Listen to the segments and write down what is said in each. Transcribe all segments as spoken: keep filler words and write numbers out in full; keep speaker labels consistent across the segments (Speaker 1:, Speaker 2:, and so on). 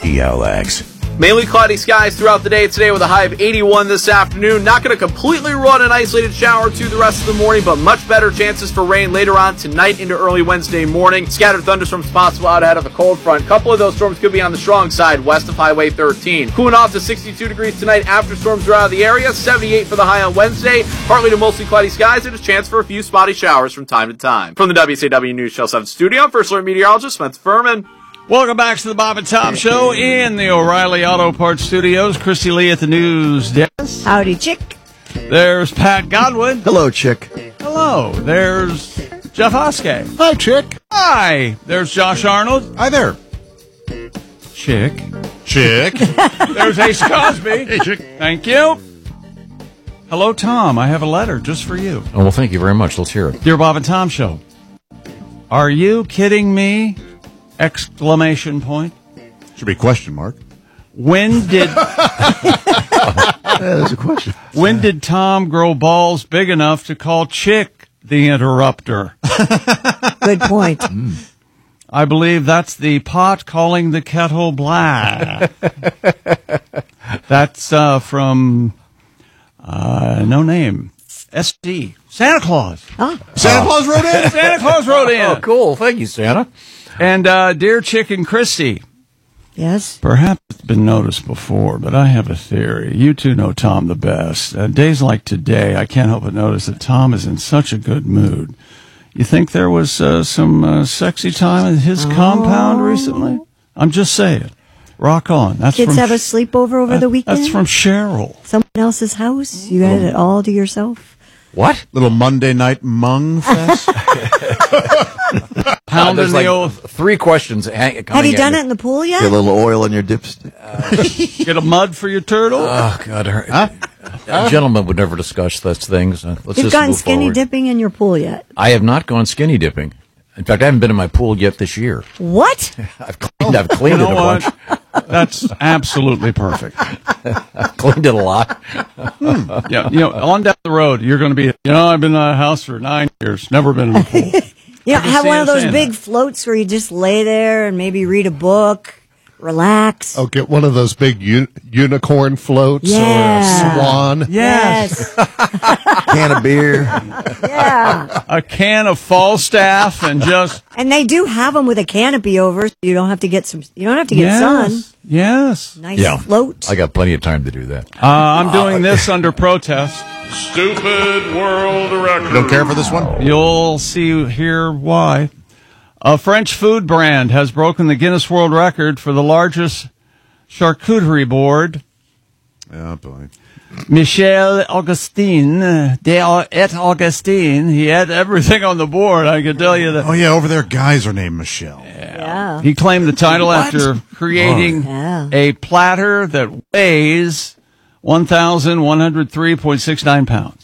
Speaker 1: E L X.
Speaker 2: Mainly cloudy skies throughout the day today with a high of eighty-one this afternoon. Not going to completely run an isolated shower or two the rest of the morning, but much better chances for rain later on tonight into early Wednesday morning. Scattered thunderstorms possible out ahead of the cold front. A couple of those storms could be on the strong side west of Highway thirteen. Cooling off to sixty-two degrees tonight after storms are out of the area. seventy-eight for the high on Wednesday. Partly to mostly cloudy skies and a chance for a few spotty showers from time to time. From the W C W News Channel seven studio, I'm First Alert Meteorologist Spencer Furman.
Speaker 3: Welcome back to the Bob and Tom Show in the O'Reilly Auto Parts Studios. Christy Lee at the news desk.
Speaker 4: Howdy, chick.
Speaker 3: There's Pat Godwin.
Speaker 5: Hello, chick.
Speaker 3: Hello. There's Jeff Oskey.
Speaker 5: Hi, chick.
Speaker 3: Hi. There's Josh Arnold.
Speaker 5: Hi there.
Speaker 3: Chick.
Speaker 5: Chick.
Speaker 3: There's Ace Cosby.
Speaker 5: Hey, chick.
Speaker 3: Thank you. Hello, Tom. I have a letter just for you.
Speaker 6: Oh, well, thank you very much. Let's hear it.
Speaker 3: Dear Bob and Tom Show, are you kidding me? Exclamation point.
Speaker 5: Should be question mark.
Speaker 3: When did
Speaker 5: Yeah, there's a question.
Speaker 3: when did Tom grow balls big enough to call Chick the interrupter?
Speaker 4: Good point.
Speaker 3: I believe that's the pot calling the kettle black. That's uh, from uh, no name. S D. Santa Claus.
Speaker 4: Oh.
Speaker 5: Santa Claus wrote in.
Speaker 3: Santa Claus wrote in.
Speaker 6: Oh, cool. Thank you, Santa.
Speaker 3: And uh, dear Chick and Christy,
Speaker 4: Yes.
Speaker 3: perhaps it's been noticed before, but I have a theory. You two know Tom the best. Uh, days like today, I can't help but notice that Tom is in such a good mood. You think there was uh, some uh, sexy time at his compound recently? I'm just saying. Rock on. That's
Speaker 4: Kids
Speaker 3: from
Speaker 4: have a sleepover over
Speaker 3: that-
Speaker 4: the weekend?
Speaker 3: That's from Cheryl.
Speaker 4: Someone else's house? You got it all to yourself?
Speaker 6: What?
Speaker 5: Little Monday night mung fest.
Speaker 3: Pounding
Speaker 6: There's
Speaker 3: the
Speaker 6: like
Speaker 3: old,
Speaker 6: three questions. hang-
Speaker 4: Have you
Speaker 6: coming
Speaker 4: done
Speaker 6: at
Speaker 4: it in the pool
Speaker 7: Get a
Speaker 4: yet?
Speaker 7: little oil in your dipstick.
Speaker 3: get a mud for your turtle.
Speaker 6: Oh, God. Her, A gentleman would never discuss such things. Uh, let's
Speaker 4: You've
Speaker 6: just
Speaker 4: gone
Speaker 6: move
Speaker 4: skinny
Speaker 6: forward.
Speaker 4: dipping in your pool yet?
Speaker 6: I have not gone skinny dipping. In fact, I haven't been in my pool yet this year.
Speaker 4: What?
Speaker 6: I've cleaned, I've cleaned
Speaker 3: You
Speaker 6: it
Speaker 3: know
Speaker 6: a bunch.
Speaker 3: what? That's absolutely perfect.
Speaker 6: I've cleaned it a lot.
Speaker 3: Yeah, you know, on down the road, you're going to be, you know, I've been in a house for nine years, never been in a pool.
Speaker 4: You know,
Speaker 3: can
Speaker 4: have
Speaker 3: see
Speaker 4: one
Speaker 3: you
Speaker 4: of those
Speaker 3: saying
Speaker 4: big
Speaker 3: that.
Speaker 4: floats where you just lay there and maybe read a book, relax.
Speaker 8: Oh, get one of those big un- unicorn floats
Speaker 4: Yeah.
Speaker 8: or a swan.
Speaker 3: Yes.
Speaker 7: Can of beer.
Speaker 4: Yeah.
Speaker 3: A can of Falstaff and just
Speaker 4: And they do have them with a canopy over, so you don't have to get some. You don't have to get
Speaker 3: yes,
Speaker 4: sun.
Speaker 3: yes.
Speaker 4: Nice
Speaker 6: Yeah.
Speaker 4: float.
Speaker 6: I got plenty of time to do that.
Speaker 3: Uh, I'm doing this under protest. Stupid world record.
Speaker 5: Don't care for this one?
Speaker 3: You'll see here why. A French food brand has broken the Guinness World Record for the largest charcuterie board.
Speaker 5: Oh, boy.
Speaker 3: Michel Augustin, de et Augustin, he had everything on the board, I can tell you that.
Speaker 5: Oh, yeah, over there, guys are named Michelle.
Speaker 4: Yeah.
Speaker 3: He claimed the title after creating
Speaker 4: Yeah.
Speaker 3: a platter that weighs one thousand one hundred three point six nine pounds.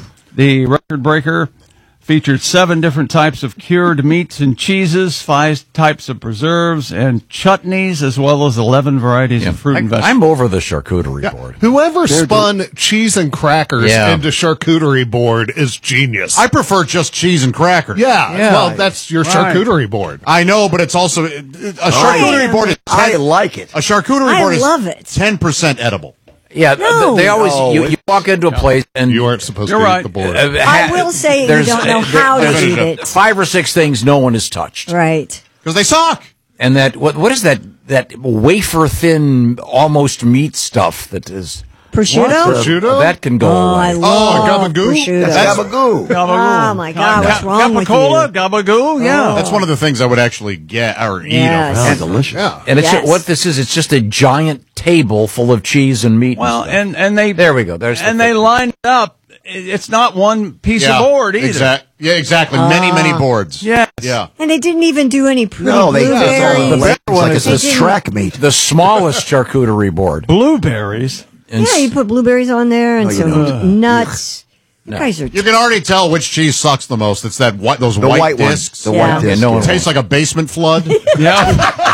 Speaker 3: The record breaker featured seven different types of cured meats and cheeses, five types of preserves and chutneys, as well as eleven varieties of fruit
Speaker 6: I,
Speaker 3: and vegetables.
Speaker 6: I'm over the charcuterie board.
Speaker 8: Whoever spun cheese and crackers
Speaker 6: Yeah.
Speaker 8: into charcuterie board is genius.
Speaker 5: I prefer just cheese and crackers.
Speaker 8: yeah,
Speaker 6: Yeah.
Speaker 8: well, that's your
Speaker 3: Right.
Speaker 8: charcuterie board.
Speaker 5: I know, but it's also a charcuterie board is
Speaker 7: I
Speaker 5: ten,
Speaker 7: like it.
Speaker 5: a charcuterie
Speaker 4: I
Speaker 5: board is
Speaker 4: love it.
Speaker 5: ten percent edible.
Speaker 6: Yeah,
Speaker 4: No.
Speaker 6: they, they always,
Speaker 7: No,
Speaker 6: you, you walk into a place and
Speaker 8: You aren't supposed
Speaker 3: You're
Speaker 8: to
Speaker 3: right.
Speaker 8: eat the board.
Speaker 6: uh,
Speaker 4: I
Speaker 6: ha-
Speaker 4: will say you
Speaker 6: there's-
Speaker 4: don't know
Speaker 6: there-
Speaker 4: how to
Speaker 6: there's
Speaker 4: eat it.
Speaker 6: Five or six things no one has touched.
Speaker 4: Right.
Speaker 5: Because they suck.
Speaker 6: And that, what what is that, that wafer thin, almost meat stuff that is,
Speaker 4: Prosciutto?
Speaker 8: Prosciutto?
Speaker 6: that can go
Speaker 4: Oh, I
Speaker 6: away.
Speaker 4: love
Speaker 8: gabagoo?
Speaker 4: prosciutto.
Speaker 7: That's gabagoo.
Speaker 4: Oh, my God, what's wrong with
Speaker 3: Gabacola,
Speaker 4: you?
Speaker 3: Gabagoo, yeah.
Speaker 5: That's one of the things I would actually get or eat.
Speaker 4: Yes.
Speaker 7: Oh,
Speaker 5: Over.
Speaker 7: delicious.
Speaker 8: Yeah.
Speaker 6: And it's
Speaker 4: Yes.
Speaker 6: what this is. It's just a giant table full of cheese and meat.
Speaker 3: Well,
Speaker 6: and, stuff.
Speaker 3: and, and they
Speaker 6: there we go. There's the
Speaker 3: and they
Speaker 6: thing.
Speaker 3: line it up. It- It's not one piece
Speaker 5: Yeah,
Speaker 3: of board either.
Speaker 5: exact- yeah, exactly. many, many boards.
Speaker 3: Yes.
Speaker 5: Yeah.
Speaker 4: And they didn't even do any pretty
Speaker 7: No, they
Speaker 4: blueberries.
Speaker 7: that's all the
Speaker 6: better
Speaker 7: it's
Speaker 6: one
Speaker 7: like
Speaker 6: is
Speaker 7: it's
Speaker 4: the-
Speaker 7: a track meat.
Speaker 6: the smallest charcuterie board.
Speaker 3: Blueberries.
Speaker 6: And
Speaker 4: Yeah, you put blueberries on there and
Speaker 7: you
Speaker 4: some
Speaker 7: don't.
Speaker 4: nuts. You guys are.
Speaker 5: You can already tell which cheese sucks the most. It's that white, those
Speaker 7: The
Speaker 5: white,
Speaker 7: white, one.
Speaker 5: discs.
Speaker 7: The
Speaker 4: Yeah.
Speaker 7: white disc.
Speaker 6: Yeah, no
Speaker 7: yeah.
Speaker 6: one-
Speaker 5: Tastes like a basement flood.
Speaker 3: Yeah.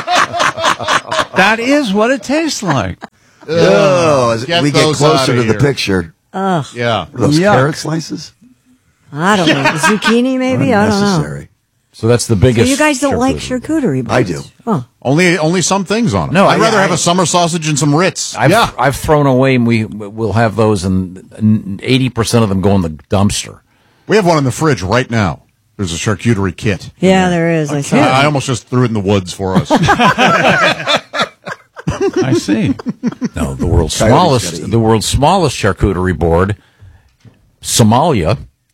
Speaker 3: That is what it tastes like.
Speaker 7: Oh, as
Speaker 5: Get
Speaker 7: we get
Speaker 5: those
Speaker 7: closer
Speaker 5: outta
Speaker 7: to the
Speaker 5: here.
Speaker 7: picture.
Speaker 5: Yeah.
Speaker 7: Those
Speaker 3: Yuck.
Speaker 7: carrot slices?
Speaker 4: I don't know. Zucchini, maybe? I don't know.
Speaker 7: Unnecessary.
Speaker 6: So that's the
Speaker 4: So
Speaker 6: biggest.
Speaker 4: you guys don't like
Speaker 6: charcuterie.
Speaker 4: charcuterie boards?
Speaker 7: I do.
Speaker 4: Oh.
Speaker 5: Only only some things on it.
Speaker 6: No,
Speaker 5: I'd
Speaker 6: I-
Speaker 5: rather
Speaker 6: I-
Speaker 5: have a summer sausage and some Ritz.
Speaker 6: I've,
Speaker 8: Yeah.
Speaker 6: I've thrown away, and we we'll have those, and eighty percent of them go in the dumpster.
Speaker 5: We have one in the fridge right now. There's a charcuterie kit.
Speaker 4: Yeah, there is. I saw
Speaker 5: I,
Speaker 4: it.
Speaker 5: I almost just threw it in the woods for us.
Speaker 3: I see.
Speaker 6: No, the world's
Speaker 7: Coyotes
Speaker 6: smallest,
Speaker 7: gotta eat.
Speaker 6: the world's smallest charcuterie board, Somalia.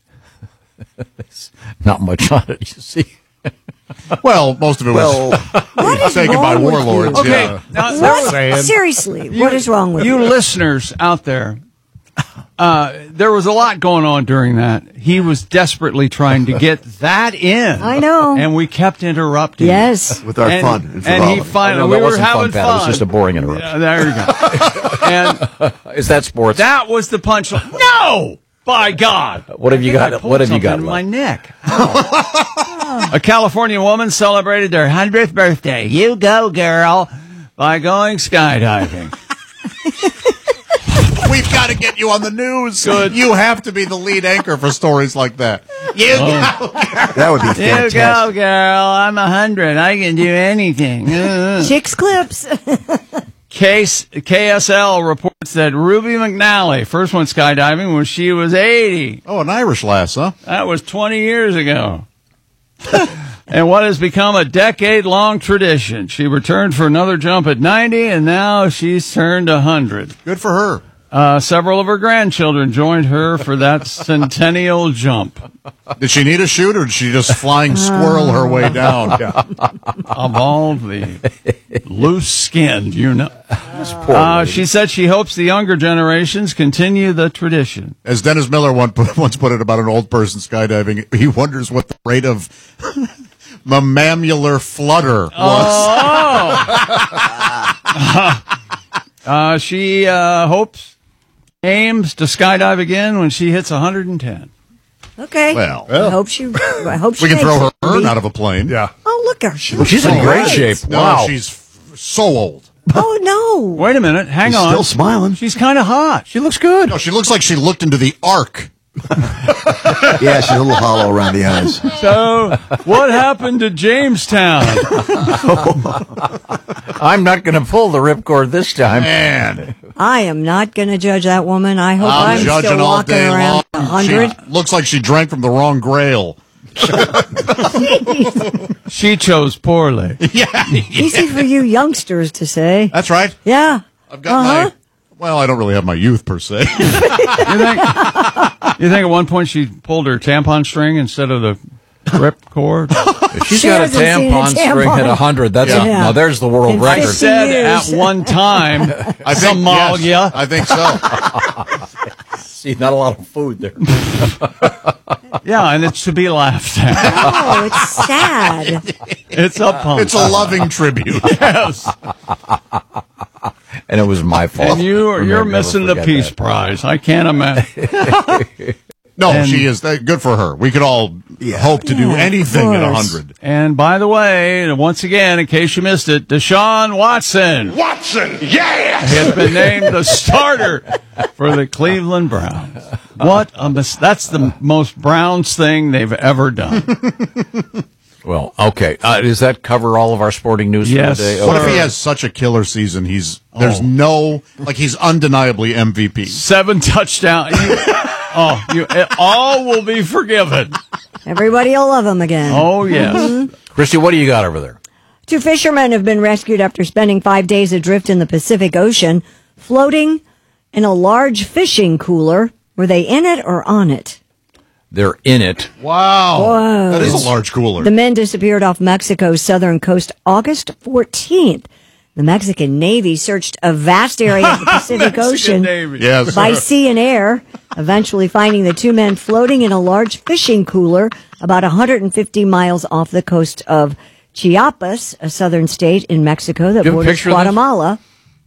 Speaker 6: Not much on it, you see.
Speaker 5: Well, most of it
Speaker 7: Well,
Speaker 5: was
Speaker 4: What is
Speaker 5: taken by
Speaker 4: wrong with
Speaker 5: warlords.
Speaker 4: you?
Speaker 3: Okay,
Speaker 5: Yeah.
Speaker 3: now, there
Speaker 4: What?
Speaker 3: was-
Speaker 8: saying.
Speaker 4: Seriously, what is wrong with
Speaker 3: you
Speaker 4: you?
Speaker 3: listeners out there, uh, there was a lot going on during that. He was desperately trying to get that in.
Speaker 4: I know.
Speaker 3: And we kept interrupting.
Speaker 4: Yes.
Speaker 7: with our
Speaker 3: and,
Speaker 7: fun. And,
Speaker 3: and he finally,
Speaker 6: Oh, no,
Speaker 3: we
Speaker 6: that
Speaker 3: were
Speaker 6: wasn't fun,
Speaker 3: having
Speaker 6: Pat. It was just a boring interruption.
Speaker 3: Yeah, there you go. And
Speaker 6: Is that sports?
Speaker 3: that was the punchline. No! By God!
Speaker 6: What have you
Speaker 3: I think
Speaker 6: got-
Speaker 3: I pulled
Speaker 6: what have you
Speaker 3: something
Speaker 6: got
Speaker 3: in
Speaker 6: left?
Speaker 3: my neck. Ow. A California woman celebrated their hundredth birthday. You go, girl, by going skydiving.
Speaker 5: We've got to get you on the news.
Speaker 3: Good.
Speaker 5: You have to be the lead anchor for stories like that. You
Speaker 3: Oh.
Speaker 7: that would be
Speaker 3: You go,
Speaker 7: fantastic.
Speaker 3: girl. I'm a hundred. I can do anything. Uh.
Speaker 4: Chicks clips.
Speaker 3: Case, K S L reports that Ruby McNally first went skydiving when she was eighty.
Speaker 5: Oh, an Irish lass, huh?
Speaker 3: That was twenty years ago. And what has become a decade-long tradition. She returned for another jump at ninety, and now she's turned one hundred.
Speaker 5: Good for her.
Speaker 3: Uh, several of her grandchildren joined her for that centennial jump.
Speaker 5: Did she need a chute, or did she just flying squirrel her way down?
Speaker 3: Of all the loose-skinned, you know. Uh, she said she hopes the younger generations continue the tradition.
Speaker 5: As Dennis Miller one- once put it about an old person skydiving, he wonders what the rate of mammamular flutter was.
Speaker 3: Uh, she uh, hopes, aims to skydive again when she hits one hundred ten.
Speaker 4: Okay.
Speaker 5: Well,
Speaker 4: I hope she. I hope she
Speaker 5: we can
Speaker 4: makes
Speaker 5: throw her
Speaker 4: it,
Speaker 5: urn
Speaker 4: Ruby.
Speaker 5: out of a plane.
Speaker 8: Yeah.
Speaker 4: Oh, look at her. She
Speaker 6: Well, she's in
Speaker 4: looks
Speaker 6: great
Speaker 4: great.
Speaker 6: shape.
Speaker 5: No,
Speaker 6: Wow.
Speaker 5: she's f- so old.
Speaker 4: Oh no.
Speaker 3: Wait a minute. Hang
Speaker 7: She's
Speaker 3: on.
Speaker 7: still smiling.
Speaker 3: She's kind of hot.
Speaker 6: She looks good.
Speaker 5: No, she looks like she looked into the ark.
Speaker 7: Yeah, she's a little hollow around the eyes.
Speaker 3: So, what happened to Jamestown?
Speaker 6: I'm not going to pull the ripcord this time.
Speaker 5: Man,
Speaker 4: I am not going to judge that woman. I hope
Speaker 5: I'm,
Speaker 4: I'm,
Speaker 5: judging
Speaker 4: still
Speaker 5: all
Speaker 4: walking
Speaker 5: day
Speaker 4: around
Speaker 5: long.
Speaker 4: a hundred.
Speaker 5: She looks like she drank from the wrong grail.
Speaker 3: She chose poorly.
Speaker 4: Easy for you youngsters to say.
Speaker 5: That's right.
Speaker 4: Yeah.
Speaker 5: I've got
Speaker 4: Uh-huh.
Speaker 5: my. Well, I don't really have my youth per se.
Speaker 3: You think? You think at one point she pulled her tampon string instead of the rip cord?
Speaker 6: If she's
Speaker 4: She
Speaker 6: got a
Speaker 4: hasn't seen a
Speaker 6: tampon string
Speaker 4: tampon.
Speaker 6: at one hundred, that's a,
Speaker 4: Yeah.
Speaker 6: now there's the world
Speaker 4: In
Speaker 6: record.
Speaker 4: fifty
Speaker 3: Said
Speaker 4: years.
Speaker 3: at one time,
Speaker 5: I think
Speaker 3: Somalia.
Speaker 5: yes, I think so.
Speaker 6: See, not a lot of food there.
Speaker 3: Yeah, and it's to be laughed at.
Speaker 4: Oh, it's sad.
Speaker 3: It's a pump.
Speaker 5: It's a loving tribute.
Speaker 3: Yes.
Speaker 6: And it was my fault.
Speaker 3: And you,
Speaker 6: We'll
Speaker 3: you're
Speaker 6: never
Speaker 3: missing the
Speaker 6: forget
Speaker 3: Peace
Speaker 6: that.
Speaker 3: Prize. I can't imagine.
Speaker 5: No,
Speaker 3: And-
Speaker 5: she is. That, good for her. We could all
Speaker 7: Yeah.
Speaker 5: hope to do
Speaker 4: Yeah, of
Speaker 5: anything at a
Speaker 4: course.
Speaker 5: hundred.
Speaker 3: And by the way, once again, in case you missed it, Deshaun Watson
Speaker 1: Watson, yeah!
Speaker 3: has been named the starter for the Cleveland Browns. What a mis- That's the most Browns thing they've ever done.
Speaker 6: Well, okay. Uh, does that cover all of our sporting news
Speaker 3: Yes,
Speaker 6: for the day?
Speaker 3: sir.
Speaker 5: What if
Speaker 6: Okay.
Speaker 5: he has such a killer season? He's there's
Speaker 3: Oh.
Speaker 5: no like he's undeniably M V P.
Speaker 3: Seven touchdowns. You, oh, you, it, all will be forgiven.
Speaker 4: Everybody will love him again.
Speaker 3: Oh, yes.
Speaker 6: Christy, what do you got over there?
Speaker 4: Two fishermen have been rescued after spending five days adrift in the Pacific Ocean, floating in a large fishing cooler. Were they in it or on it?
Speaker 6: They're in it.
Speaker 5: Wow,
Speaker 4: Whoa.
Speaker 5: that is a large cooler.
Speaker 4: The men disappeared off Mexico's southern coast August fourteenth. The Mexican Navy searched a vast area of the Pacific
Speaker 3: Mexican
Speaker 4: Ocean
Speaker 3: Navy.
Speaker 5: yes,
Speaker 4: by sea and air, eventually finding the two men floating in a large fishing cooler about one hundred fifty miles off the coast of Chiapas, a southern state in Mexico that
Speaker 6: Do you have a
Speaker 4: borders
Speaker 6: picture of this?
Speaker 4: Guatemala.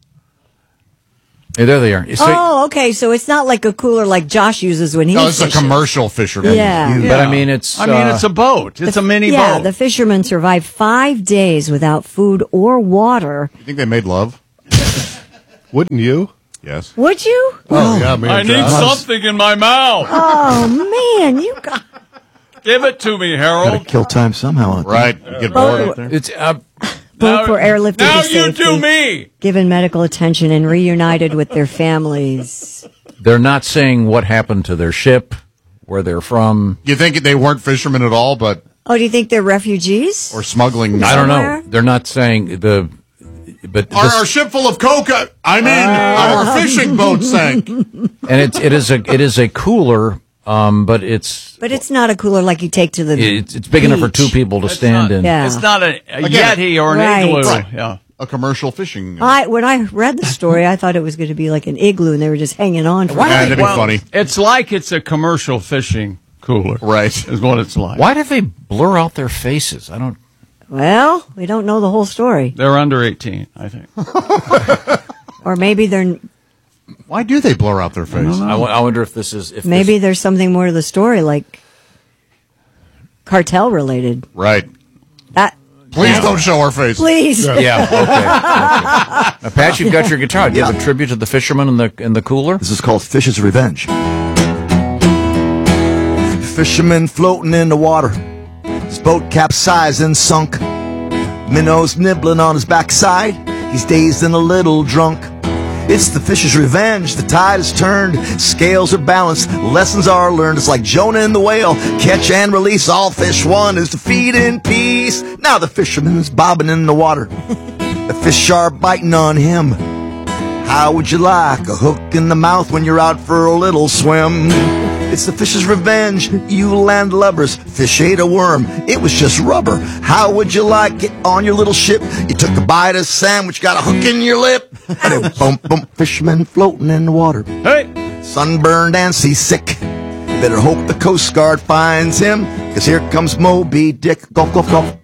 Speaker 6: Hey, there they are. So-
Speaker 4: Oh, okay. So it's not like a cooler like Josh uses when he
Speaker 5: no, it's a
Speaker 4: fishes.
Speaker 5: commercial fisherman.
Speaker 4: Yeah.
Speaker 6: But I mean, it's.
Speaker 3: I mean,
Speaker 6: uh,
Speaker 3: it's a boat. It's a mini
Speaker 4: yeah,
Speaker 3: boat.
Speaker 4: the fishermen survived five days without food or water.
Speaker 5: You think they made love?
Speaker 8: Wouldn't you?
Speaker 5: Yes.
Speaker 4: Would you?
Speaker 8: Oh, yeah, man.
Speaker 3: I need
Speaker 8: Josh.
Speaker 3: something in my mouth.
Speaker 4: Oh man, you got
Speaker 3: Give it to me, Harold.
Speaker 7: Gotta kill time somehow.
Speaker 5: Right. You get bored out there.
Speaker 6: It's uh,
Speaker 4: Both were airlifted
Speaker 3: Now
Speaker 4: to
Speaker 3: you
Speaker 4: safety,
Speaker 3: do me.
Speaker 4: given medical attention, and reunited with their families.
Speaker 6: they're not saying what happened to their ship, where they're from.
Speaker 5: You think they weren't fishermen at all, but
Speaker 4: Oh, do you think they're refugees?
Speaker 5: or smuggling?
Speaker 6: I don't
Speaker 4: Somewhere?
Speaker 6: know. They're not saying the. But
Speaker 5: Our,
Speaker 6: this-
Speaker 5: our ship full of coca. I mean, our fishing boat sank.
Speaker 6: and it's it is a it is a cooler, um, but it's
Speaker 4: But it's not a cooler like you take to the
Speaker 6: it's, it's big enough for two
Speaker 4: beach.
Speaker 6: people to
Speaker 3: It's
Speaker 6: stand
Speaker 3: not-
Speaker 6: in.
Speaker 4: Yeah.
Speaker 3: It's not a, a
Speaker 5: Again,
Speaker 3: Yeti or an
Speaker 4: Right.
Speaker 3: igloo.
Speaker 5: Right.
Speaker 3: Yeah.
Speaker 5: A commercial fishing.
Speaker 4: I when I read the story, I thought it was going to be like an igloo, and they were just hanging on. For
Speaker 6: Why
Speaker 4: it.
Speaker 6: do
Speaker 5: Yeah,
Speaker 6: they-
Speaker 5: that'd be
Speaker 3: Well,
Speaker 5: funny.
Speaker 3: It's like it's a commercial fishing cooler.
Speaker 5: Right.
Speaker 3: Is what it's like.
Speaker 6: Why did they blur out their faces? I don't.
Speaker 4: Well, we don't know the whole story,
Speaker 3: They're under eighteen, I think.
Speaker 4: or maybe they're
Speaker 5: Why do they blur out their face?
Speaker 6: I, wo- I wonder if this is if
Speaker 4: maybe
Speaker 6: this,
Speaker 4: there's something more to the story, like cartel related.
Speaker 5: Right.
Speaker 4: That
Speaker 5: Please don't show our face.
Speaker 4: please.
Speaker 6: yeah. Okay. okay. Now, Pat, you've got your guitar. Do you have a tribute to the fisherman in the in the cooler?
Speaker 7: This is called Fish's Revenge. Fisherman floating in the water. His boat capsized and sunk. Minnows nibbling on his backside. He's dazed and a little drunk. It's the fish's revenge. The tide has turned. Scales are balanced. Lessons are learned. It's like Jonah and the whale. Catch and release. All fish one is to feed in peace. Now the fisherman is bobbing in the water. The fish are biting on him. How would you like a hook in the mouth when you're out for a little swim? It's the fish's revenge, you landlubbers. Fish ate a worm, it was just rubber. How would you like it on your little ship? You took a bite of sandwich, got a hook in your lip. And a bump, bump, fisherman floating in the water.
Speaker 3: Hey!
Speaker 7: Sunburned and seasick. Better hope the Coast Guard finds him, cause here comes Moby Dick. Gulp, gulp, gulp.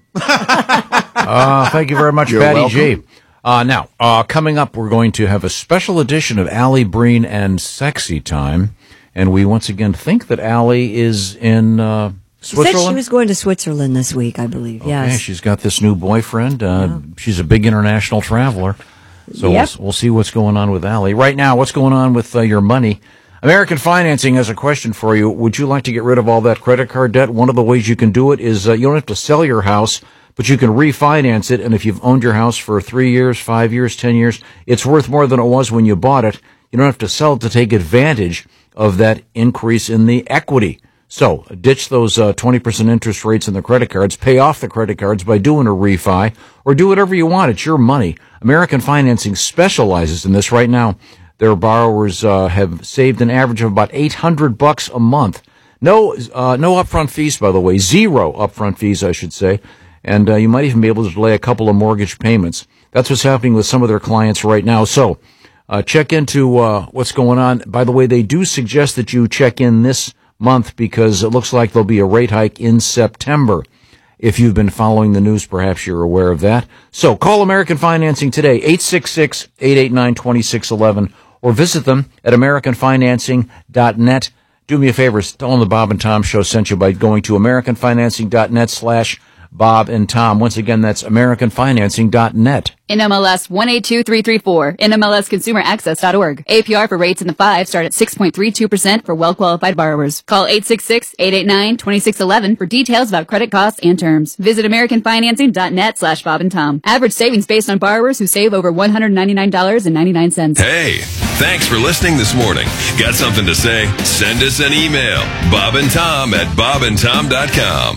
Speaker 6: Uh, thank you very much,
Speaker 7: You're
Speaker 6: Patty
Speaker 7: welcome.
Speaker 6: G. Uh, now, uh, coming up, we're going to have a special edition of Allie Breen and Sexy Time. And we once again think that Allie is in uh,
Speaker 4: She said
Speaker 6: Switzerland.
Speaker 4: she was going to Switzerland this week, I believe.
Speaker 6: Okay,
Speaker 4: Yes.
Speaker 6: she's got this new boyfriend. Uh, She's a big international traveler. So
Speaker 4: Yep.
Speaker 6: we'll, we'll see what's going on with Allie. Right now, what's going on with uh, your money? American Financing has a question for you. Would you like to get rid of all that credit card debt? One of the ways you can do it is uh, you don't have to sell your house, but you can refinance it. And if you've owned your house for three years, five years, ten years, it's worth more than it was when you bought it. You don't have to sell it to take advantage of that increase in the equity. So ditch those uh, twenty percent interest rates in the credit cards, pay off the credit cards by doing a refi, or do whatever you want. It's your money. American Financing specializes in this right now. Their borrowers uh, have saved an average of about eight hundred bucks a month. No, uh, no upfront fees, by the way. Zero upfront fees, I should say. And uh, you might even be able to delay a couple of mortgage payments. That's what's happening with some of their clients right now. So uh, check into uh, what's going on. By the way, they do suggest that you check in this month because it looks like there'll be a rate hike in September. If you've been following the news, perhaps you're aware of that. So call American Financing today, eight six six, eight eight nine, two six one one, or visit them at american financing dot net. Do me a favor, tell them the Bob and Tom Show sent you by going to american financing dot net slash Bob and Tom. Once again, that's american financing dot net.
Speaker 1: N M L S one eight two three three four, N M L S consumer access dot org. A P R for rates in the five start at six point three two percent for well-qualified borrowers. Call eight six six, eight eight nine, two six one one for details about credit costs and terms. Visit american financing dot net slash Bob and Tom. Average savings based on borrowers who save over one hundred ninety-nine dollars and ninety-nine cents.
Speaker 9: Hey, thanks for listening this morning. Got something to say? Send us an email. Bob and Tom at bob and tom dot com.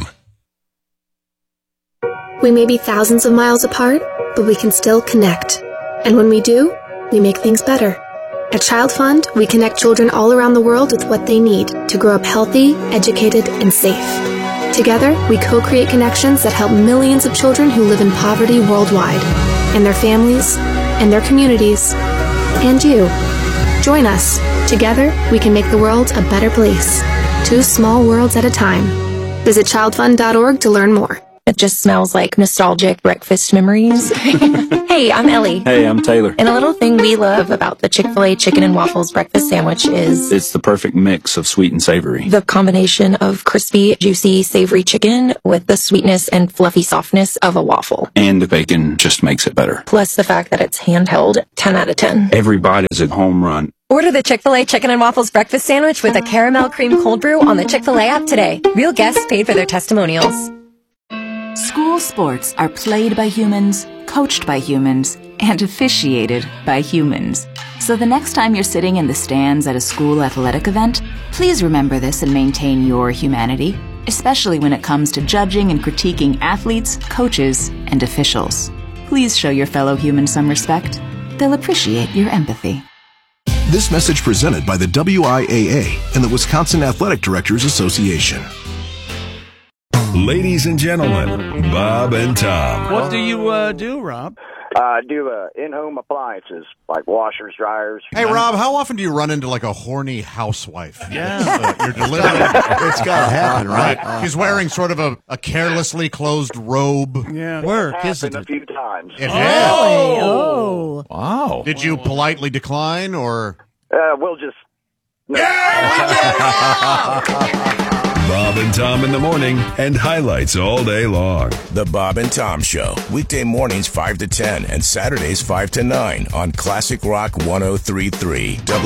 Speaker 10: We may be thousands of miles apart, but we can still connect. And when we do, we make things better. At Child Fund, we connect children all around the world with what they need to grow up healthy, educated, and safe. Together, we co-create connections that help millions of children who live in poverty worldwide, and their families, and their communities, and you. Join us. Together, we can make the world a better place. Two small worlds at a time. Visit child fund dot org to learn more.
Speaker 11: It just smells like nostalgic breakfast memories. Hey, Hey, I'm Ellie.
Speaker 12: Hey, I'm Taylor.
Speaker 11: And a little thing we love about the Chick-fil-A Chicken and Waffles breakfast sandwich is
Speaker 12: It's the perfect mix of sweet and savory.
Speaker 11: the combination of crispy, juicy, savory chicken with the sweetness and fluffy softness of a waffle.
Speaker 12: And the bacon just makes it better.
Speaker 11: Plus the fact that it's handheld, ten out of ten.
Speaker 12: Every bite is a home run.
Speaker 13: Order the Chick-fil-A Chicken and Waffles breakfast sandwich with a caramel cream cold brew on the Chick-fil-A app today. Real guests paid for their testimonials.
Speaker 14: School sports are played by humans, coached by humans, and officiated by humans. So the next time you're sitting in the stands at a school athletic event, please remember this and maintain your humanity, especially when it comes to judging and critiquing athletes, coaches, and officials. Please show your fellow humans some respect. They'll appreciate your empathy.
Speaker 15: This message presented by the W I A A and the Wisconsin Athletic Directors Association.
Speaker 9: Ladies and gentlemen, Bob and Tom.
Speaker 3: What do you uh, do, Rob?
Speaker 16: I uh, do uh, in-home appliances like washers, dryers.
Speaker 5: Hey, Rob, how often do you run into like a horny housewife?
Speaker 3: Yeah.
Speaker 5: Uh, you're delivering.
Speaker 7: It's got to happen, right?
Speaker 5: She's wearing sort of a, a carelessly closed robe.
Speaker 3: Yeah.
Speaker 16: Work, isn't it? A few times.
Speaker 5: It
Speaker 4: Oh.
Speaker 5: has.
Speaker 4: Oh.
Speaker 6: Wow.
Speaker 5: Did you politely decline or?
Speaker 16: Uh, we'll just. No.
Speaker 9: Bob and Tom in the morning and highlights all day long.
Speaker 15: The Bob and Tom Show. Weekday mornings five to ten and Saturdays five to nine on Classic Rock one oh three point three.